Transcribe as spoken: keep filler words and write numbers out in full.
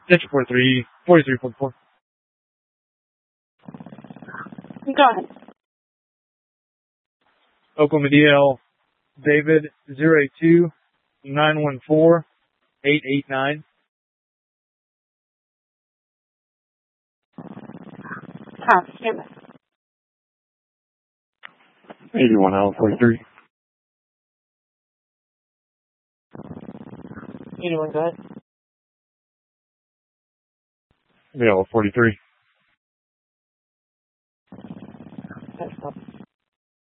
Central forty-three, forty-three forty-four. Go ahead. Oklahoma D L, David, zero eight two, nine one four, eight eight nine. Copy. Stand by. eighty-one L forty-three. eighty-one, go ahead. L forty-three.